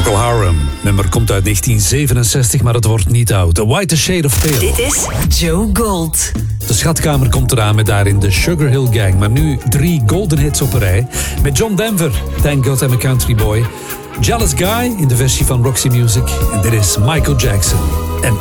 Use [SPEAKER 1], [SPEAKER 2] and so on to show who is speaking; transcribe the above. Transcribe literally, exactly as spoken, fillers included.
[SPEAKER 1] Procol Harum. Nummer komt uit negentien zevenenzestig, maar het wordt niet oud. The White Shade of Pale.
[SPEAKER 2] Dit is Joe Gold.
[SPEAKER 1] De schatkamer komt eraan met daarin de Sugar Hill Gang. Maar nu drie golden hits op een rij. Met John Denver, Thank God I'm a Country Boy. Jealous Guy in de versie van Roxy Music. En dit is Michael Jackson.